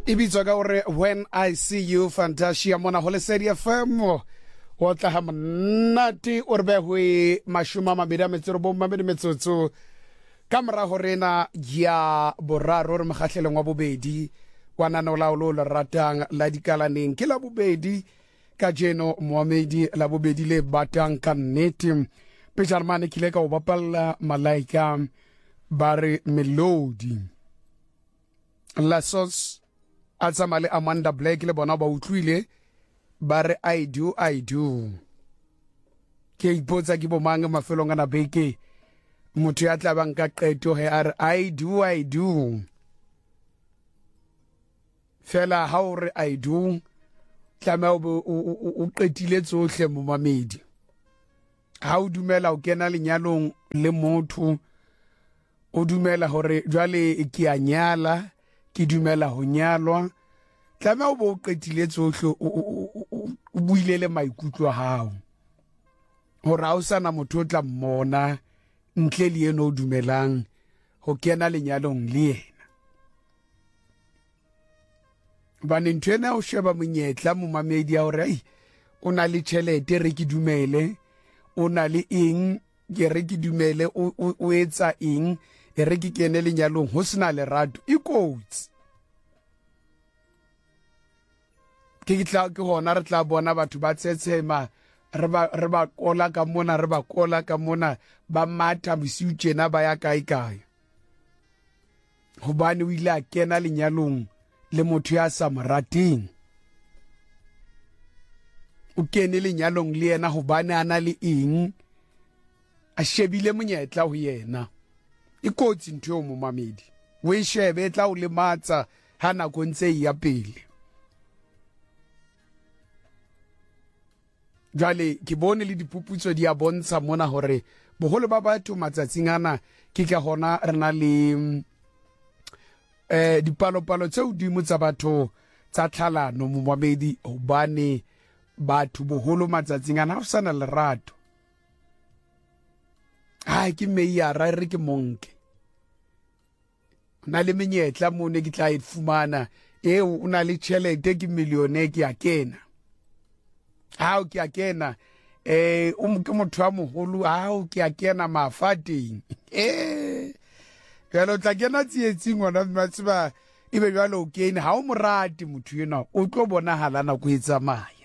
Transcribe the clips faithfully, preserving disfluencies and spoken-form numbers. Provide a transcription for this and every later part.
Ibitswa ka gore When I See You Fantasia mona go le Sedi F M o tla ha monate o re be go e mashoma mabedi a metsero bo mabedi metsotso ka mora go rena ya boraro re mogatlheleng wa bobedi wa nana la lo le ratang la dikalaneng ke la bobedi ka jeno moamedi la bobedi le batang ka nnete pejarmane kile ka o bapalla malaika bare melody la sos a tsamale Amanda Black le bona ba utlwile ba re I do I do ke ipotsa ke bo mang mafelong ana beke motho ya tla bang ka qeto he are I do I do fela ha o re I do tlama o qetile tsohle mo mamedi ha o dumela o kena lenyalong le motho o dumela hore jwale ke a nyala ke dumela ho nyalwa tlama o bo qetile tsohle o buile le maikutlo hao hore ha o sana motho o tla mmona ntle le eno o dumelang ho kena lenyalong le yena bane ntwena o sheba monyetla mo mamedi ya hore o na le tšhelete re ke dumele o na le eng ke re ke dumele o etsa eng e re ke kene lenyalong ho sena lerato e kotsi ke tla ke hona re tla bona batho ba tsetshema re ba re ba kola ka mona re ba kola ka mona ba matha bosiu tjena ba ya kae kae hobane o ile a kena lenyalong le motho ya sa morating o kene lenyalong le yena hobane ana le eng a shebile monyetla ho yena e kotsi ntho mo mamedi o e shebe tla o le matsa ha nako ntse ya pele jale ke bone le dipuputso di a bontsha mona hore boholo ba batho matsatsing ana ke ka hona re na le eh dipalopalo tse hodimo tsa batho tsa tlhalano mo mamedi hobane batho boholo matsatsing ana ho sana lerato ha ke meyara re ke monke na le menyetla mo ne ke tla e fumana e o na le tšhelete ke milione ke a kena ha o ke a kena eh o mo ke motho wa moholo ha o ke a kena mafateng eh jalo tla kena tsietsing ngwana matsiba ibe jalo o kene ha o morati motho yena o tlo bona halana go etsamaya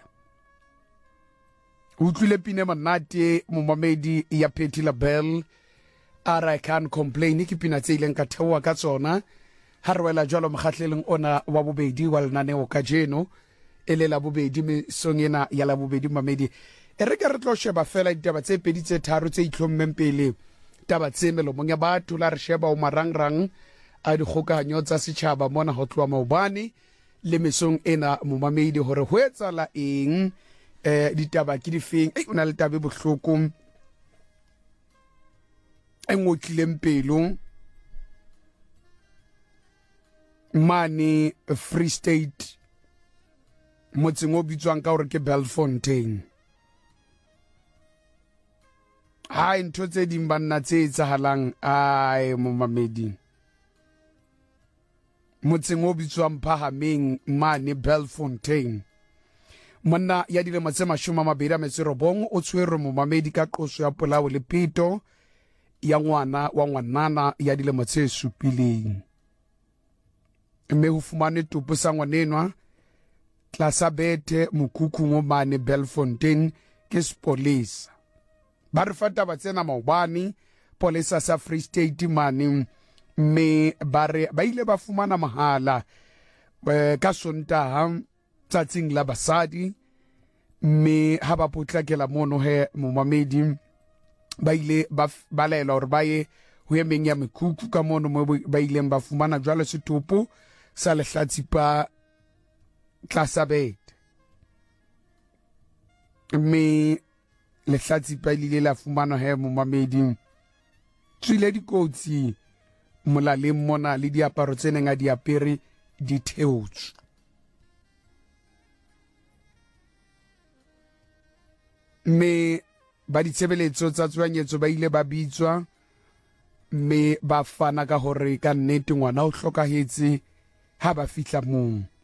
o tlile pine monate mo mamedi ya Patti LaBelle I Can't Complain ke pina tse ileng ka thewa ka tsona ha re wela jalo mogatleleng ona wa bobedi wa lenaneo ka jeno ele la bobedi me songena ya la bobedi mamedi e re ka re tlo sheba fela ditaba tse pedi tse tharo tse itlhommeng pele taba tse melomong ya batho la re sheba o marangrang a dikgokahanyo tsa setšhaba mona ho tloa maobane le mesong ena mo mamedi hore ho etsala eng eh ditaba ke difeng e una le tabe bohloko e ngotlileng pelo mane Free State motseng o bitswang ka hore ke Bellefontaine ha ntho tse ding banna tse etsahalang ai mo mamedi motseng o bitswang Phahameng mane Bellefontaine monna ya dilemo tse mashome a mabedi a metso e robong o tshwerwe mo mamedi ka qoso ya polao le peto ya ngwana wa ngwanana ya dilemo tse supileng mme ho fumane topo sa ngwanenwa tlasa bethe mokhukhu mo mane Bellefontaine ke sepolesa ba re fata ba tsena maobane polisa sa Free State mane mme ba re ba ile ba fumana mahala ka Sontaha tsatsing la basadi mme ha ba potlakela mono he mo mamedi ba ile ba ba laela hore ba ye ho emeng ya mekhukhu ka mono mo ba ileng ba fumana jwale setopo sa lehlatsipa tlasa bete mme lehlatsipa ile la fumana he mo mamedi tswile dikotsi molaleng mona le diaparo tse neng a di apere di theotswe mme ba ditshebeletso tsa tswanyetso ba ile ba bitswa mme ba fana ka hore ka nnete ngwana o hlokahetse ha ba fihla moo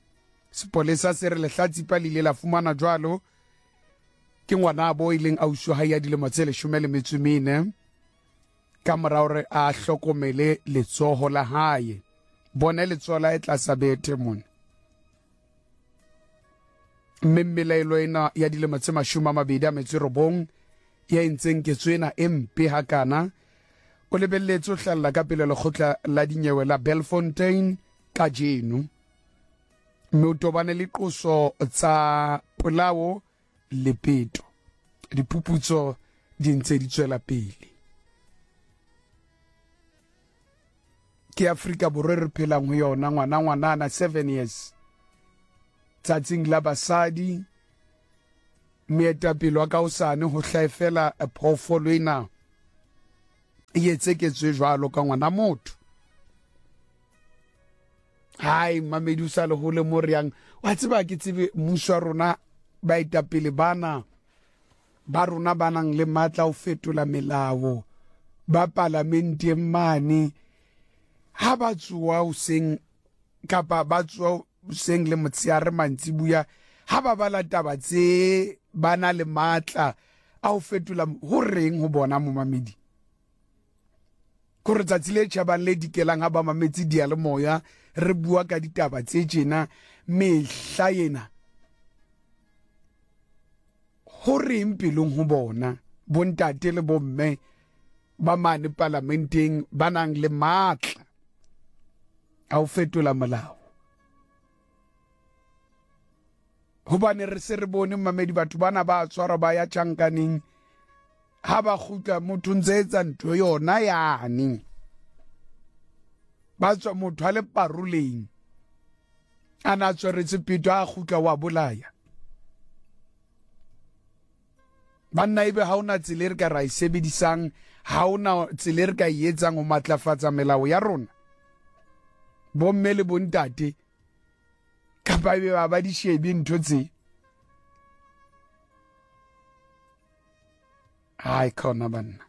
sepolesa se re lehlatsipa le ile la fumana jwalo ke ngwana bo ileng a uswa ya dilemo tse leshome le metso e mene ka morao re a hlokomele letsoho la hae bone letsoho la e tlasa bethe mona mme mmelaelo ena ya dilemo tse mashome a mabedi a metso e robong ya entseng ketso ena e mpe hakana o lebelletse o hlalla ka pele lekgotla la dinyewe la Bellefontaine ka jeno mme o tobane le qoso tsa polao le peto diphuputso di ntse di tswela pele ke Afrika Borwa re phelang ho yona ngwana ngwanana seven years tsatsing la basadi moetapele wa ka osane ho hlaefela a phoofolo ena e etse ketso jwalo ka ngwana motho hai mamedi usa le hole mo riang wa tseba ke tsebe mmuso wa rona ba etapele bana ba rona banang le matla o fetola melao ba parlamente mane ha ba tswa o seng kapa ba tswa seng le motsiare mantsibuya ha ba bala taba tse bana le matla a o fetola ho reng ho bona mo mamedi gore tsatsi le tšhabang le dikelang ha ba mametsi dia le moya re bua ka ditaba tse tjena mehla yena ho reng pelong ho bona bontate le bomme ba mane parlamenteng banang le matla a o fetola molao hobane re se re bone mamedi batho bana ba tshwara ba ya tjhankaneng ha ba khutla motho ntse etsa ntho yona yani ba tswa motho a le paroleng ana tshwaretse peto a khutla wa bolaya banna ebe ha ona tsile re ka ra isebedisang ha ona tsile re ka etsang o matlafatsa melao ya rona bomme le bontate kapa ebe ba ba di shebe ntho tse ai khona banna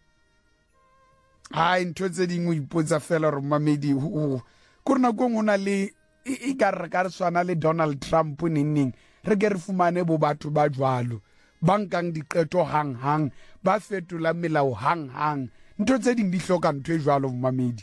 ai ntho tse dingwe ipotsa fela re mamedi ho korna go ngona le e ka re ka re swana le Donald Trump neng re ke re fumane bo batho ba jwalo bankang diqeto hang hang ba fetola melao hang hang ntho tse ding di hloka ntho e jwalo mamedi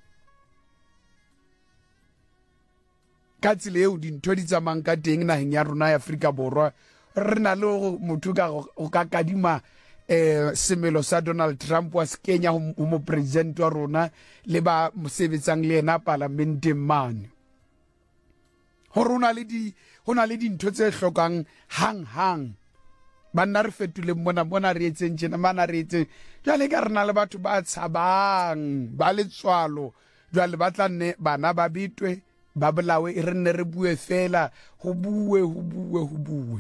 ka tsile eo dintho di tsamang ka teng naheng ya rona ya Afrika Borwa re na le motho ka o ka kadima eh semelo sa Donald Trump wa skenya ho mo president wa rona le ba mosebetsang le ena parlamenteng mane ho rona le di hona le dintho tse hlokang hang hang banna re fetule mona mona re etseng tjena mana re etse jwale ka rena le batho ba tshabang ba le tswalo jwale ba tla nne bana ba bitwe ba bolawe e re nne re bue fela ho bue ho bue ho bue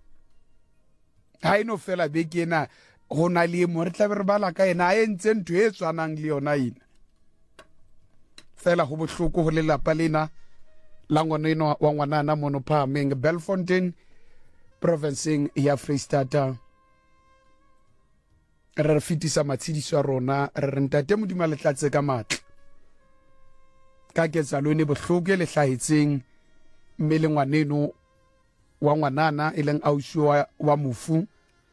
ha ino fela be ke na hona le mo re tla be re bala ka ena a entse ntho e tswanang le yona ina fela ho bohloko ho le lapa lena la ngwana eno wa ngwanana mono Phahameng Bellefontaine provinceng ya Freistata re re fitisa matshidiso a rona re re ntate modimo le tlatse ka matla ka ketsalo ene bohloko le hlahetseng mme le ngwaneno wa ngwanana e leng ausi wa, wa mofu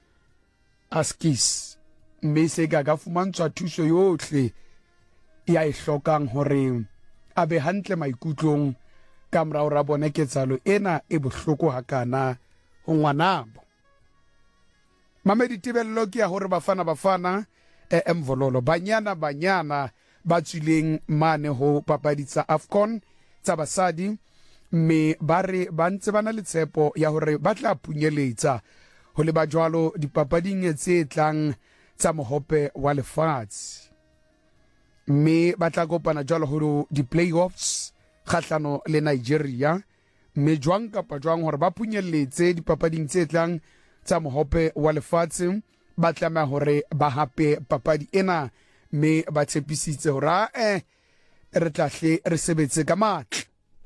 askis mme se ka ka fumantshwa thuso yohle ya e hlokang hore a be hantle maikutlong ka morao ra bone ketsalo ena e bohloko hakana ho ngwanabo mamedi tebello ke ya hore bafana bafana e emvololo banyana banyana ba tswileng mane ho papaditsa AFCON tsa basadi mme ba re ba ntse bana le tshepo ya hore ba tla punyeletsa ho le ba jwalo dipapading tse tlang tsa mohope wa lefatshe mme ba tla kopana jwalo ho di playoffs kgahlano le Nigeria mme jwang kapa jwang hore ba punyelletse dipapading tse tlang tsa mohope wa lefatshe ba tlameha hore ba hape papadi ena mme ba tshepisitse hore eh re tlahle re sebetse ka matla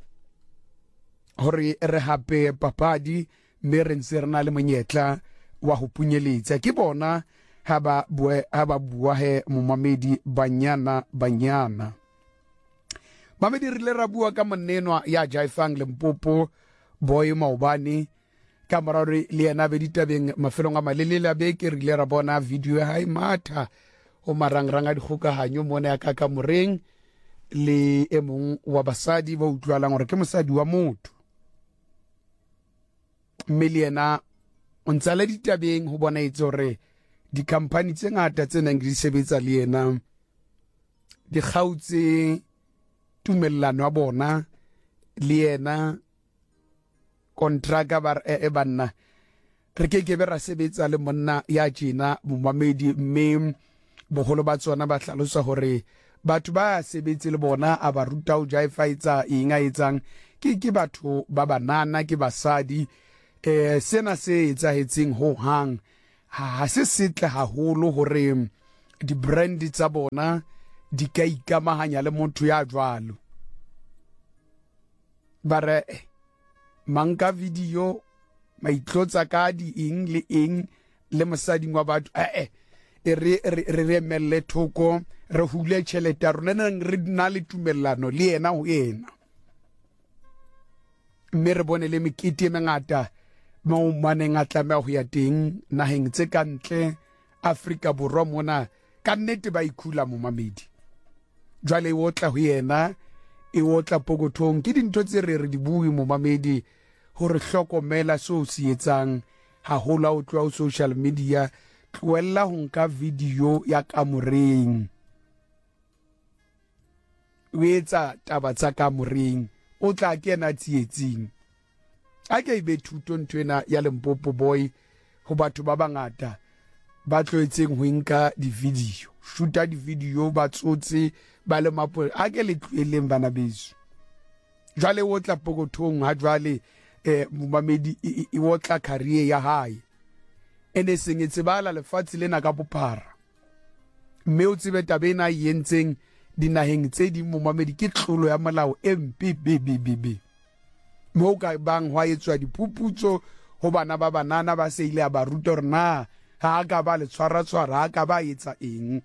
hore re hape papadi mme re ntse re na le monyetla wa ho punyeletsa ke bona ha ba bue ha ba bua he momamedi banyana banyana mamedi re le ra bua ka monenwa ya jaifang Limpopo boy maobane ka morare le yena be ditabeng mafelong a malelele a beke re ile ra bona video ya hae matha o marangrang a dikgokahanyo mona ya ka ka moreng le e mong wa basadi ba utlwalang gore ke mosadi wa motho mme le yena o ntse a le ditabeng ho bona etse gore di-company tse ngata tse nang di sebetsa le yena di kgautse tumellano ya bona le yena kontraka ba e banna re ke ke be ra sebetsa le monna ya tjena momamedi mme bogolo ba tsona ba tlhalosa gore batho ba sebetse le bona a ba ruta o jaifa etsa eng a etsang ke ke batho ba banana ke basadi eh sena se etsahetseng ho hang ha se setle haholo hore di brand tsa bona di ka ikamahanya le motho ya jwalo bare manka video maitlotsa ka di eng le eng le mosadi wa batho eh eh re re re melle thoko re hule tšhelete rona neng re na le tumellano le yena ho yena mme re bone le mekete mengata mo maneng a tlameha ho ya teng naheng tse ka ntle Afrika Borwa mona ka nnete ba ikhula mo mamedi jwale o tla ho yena e o tla pokothong ke dintho tse re re di bui mo mamedi hore hlokomela so se etsang ha hola o tloa social media tloella ho nka video ya kamoreng o etsa taba tsa kamoreng o tla kena tsietsing a ke ibe thuto ntwena ya Limpopo boy ho batho ba bangata ba tloetseng ho nka di video shoota di video ba tsotse ba le mapo a ke le tlweleng bana beso jwale o tla pokothong ha jwale eh momamedi i o tla career ya hae ene sengetse bala lefatshe lena ka bophara mme o tsebe tabena yentseng dinaheng tse di momamedi ke tlolo ya molao mp bbbb mo ka bang hwa etswa diphuputso ho bana ba banana ba se ile a ba ruta hore na ha ka ba le tshwara tshwara ha ka ba etsa eng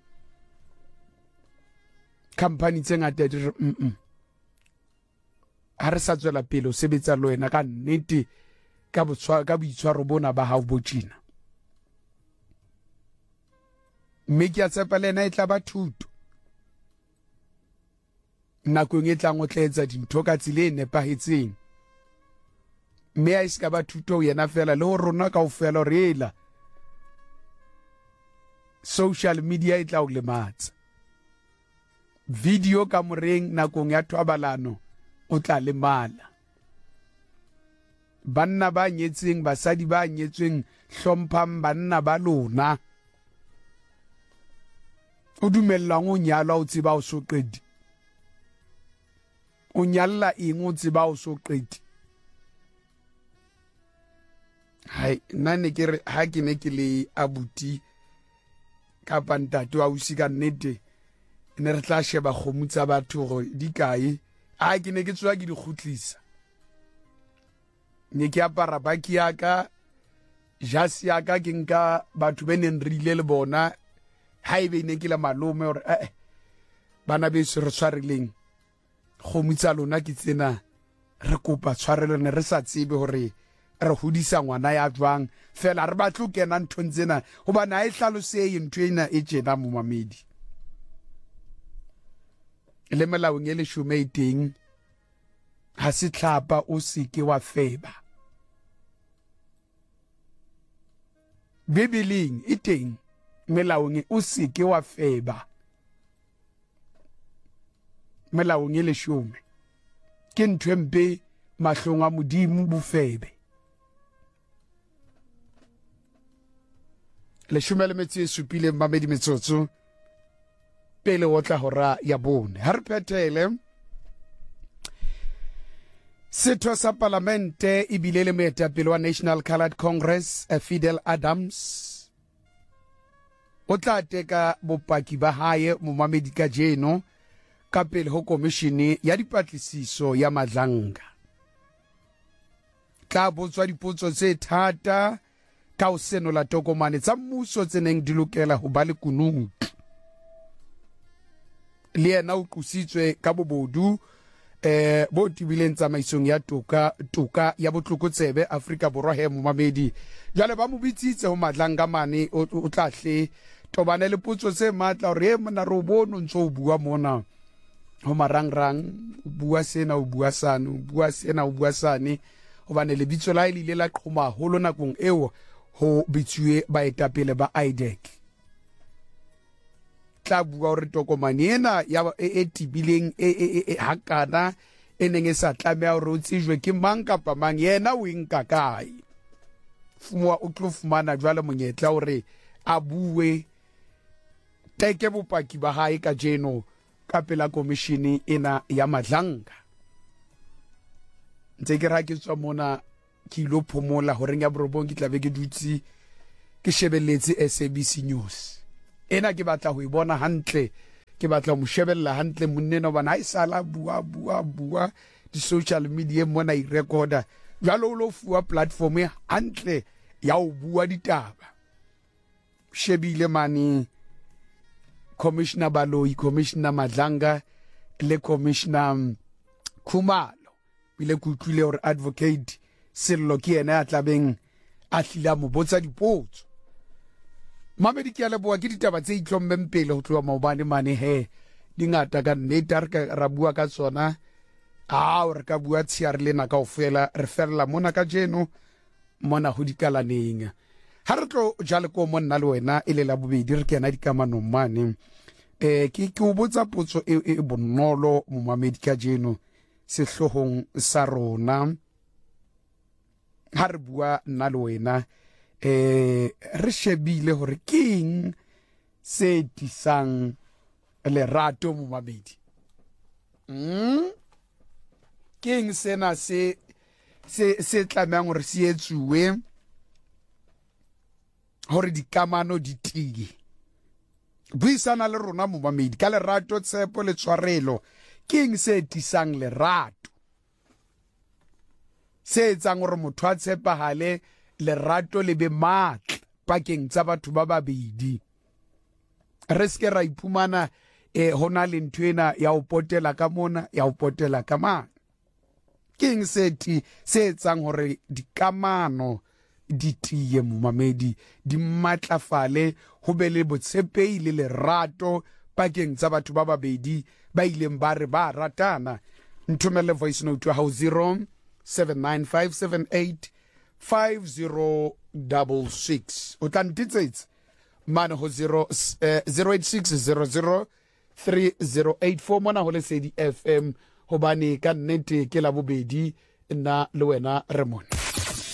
company tse ngata di re mm ha re sa tswela pele o sebetsa le wena ka nnete ka botswa ka boitshwaro bona ba hao botjina mme ke a tsepa lena e tla ba thuto nakong e tlang o tla etsa dintho ka tsile e nepahetseng mme a iska ba thuto yena fela le ho rona ka o fela rela social media e tla o lematsa video ka moreng nakong ya thobalano o tla le mala banna ba nyetseng basadi ba nyetsweng hlomphang banna ba lona o dumellang o nyala o tseba o so qedi o nyalla eng o tseba o so qedi hai nane ke re ha ke ne ke le abuti ka pantate wa usi ka nnete ne re tla sheba khomutsa batho go di kae a ke ne ke tswa ke di khutlisa ne ke apara baki ya ka jasi ya ka ke nka batho be neng re ile le bona haibe ne ke la malome hore eh bana be se re tshwareleng khomutsa lona ke tsena re kopa tshwarelo ne re sa tsebe hore re hodisa ngwana ya jwang fela re batlo kena nthontsena hoba na e hlaloseye ntwena e tjena mo mamedi le melaong e le shume teng ha se tlhapa o se ke wa feba Bibeleng e teng melaong o se ke wa feba melaong e le shume ke ntwempe mahlong a modimo bofebe le shume le metsi supile mamedi metsotso pele o tla hora ya bone ha re phethele setho sa parlamente e bile le moetapele wa National Coloured Congress Fidel Adams o tla teka bopaki ba hae momamedi ka jeno ka pele ho komishene ya dipatlisiso ya Madlanga tla botswa dipotso tse thata ka o senola tokomane tsa mmuso tse neng di lokela ho ba le kunutu le yena o qusitswe ka bobodu eh bo tibileng tsamaisong ya toka toka ya botlokotsebe Afrika Borwa he momamedi jale ba mo bitsitse ho madlanga mane o tlahle tobane le potso se matla hore he mona ro bono ntso bua mona ho marangrang bua sena o bua sane o bua sena o bua sane hobane le bitso la ile la qhoma holo nakong eo ho bitsuwe ba etapele ba I D E C tla bua hore tokomane ena ya e tibileng e hakana e neng e sa tlamea hore o tsejwe ke mang kapa mang yena o enka kae fumwa o tlo fumana jwale monyetla hore a bue teke bopaki ba hae ka jeno ka pela komishini ena ya madlanga ntse ke ra ke tswa mona ke ilo phomola hore ya borobong ke tlabe ke dutsi ke shebelletse S A B C News ena ke batla ho ibona hantle ke batla mo shebella hantle monnena bana ha isala bua bua bua di social media mona I recorda jalo lo fuwa platform e hantle ya o bua ditaba shebile mani Commissioner Baloyi, Commissioner Madlanga le Commissioner Khumalo bile kutlwile hore advocate Sello ke ena a tlabeng a hlila mo botsa dipotso mamedi ke a leboa ke ditaba tse itlommeng pele ho tloa maobane mane he dingata ka nnete re ka ra bua ka tsona a re ka bua tshiare lena kaofela re fella mona ka jeno mona ho dikalaneng ha re tlo jale ko monna le wena ile la bobedi re kena dikamano mane eh ke ke o botsa potso e bonolo mo mamedi ka jeno sehlohong sa rona ha re bua nna le wena eh re shebile hore king se tisang lerato mo mamedi mm king sena se se se tlameang hore se etsuwe hore dikamano di tile buisana le rona mo mamedi ka lerato tshepo le tshwarelo king se tisang lerato se etsang hore motho a tshepahale lerato le be matla pakeng tsa batho ba babedi re ske ra iphumana e hona le ntwena ya o potela ka mona ya o potela ka mana king se ti se etsang hore dikamano di tiye mo mamedi di matlafale ho be le botshepehi le lerato pakeng tsa batho ba babedi ba ileng ba re ba ratana nthomele voice note wa zero seven nine five seven eight five zero six six o tla ntitsetse mane ho zero eight six zero zero three zero eight four mona ho Lesedi F M hobane ka nnete ke la bobedi nna le wena Raymond.